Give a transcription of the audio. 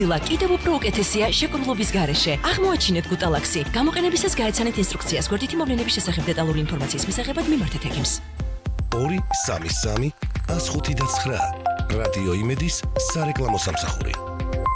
კიდევ უფრო უკეთესია შეკრულების გარეშე. აღმოაჩინეთ გუტალაქსი. გამოყენებისას გაეცანეთ ინსტრუქციას. გვერდითი მოვლენების შესახებ დეტალური ინფორმაციის მისაღებად მიმართეთ ექიმს. 233 105 და 9 რადიო იმედის სარეკლამო სამსახური.